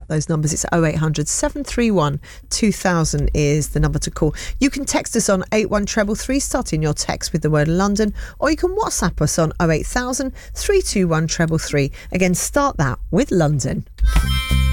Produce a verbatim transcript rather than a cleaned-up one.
those numbers. It's oh eight hundred, seven three one, two thousand is the number to call. You can text us on eight one three three, starting your text with the word London, or you can WhatsApp us on oh eight thousand, three two one three three. Again, start that with London.